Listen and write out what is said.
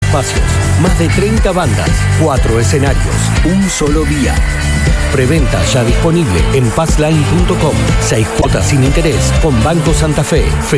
espacios, más de 30 bandas, 4 escenarios, un solo día. Preventa ya disponible en passline.com. 6 cuotas sin interés con Banco Santa Fe.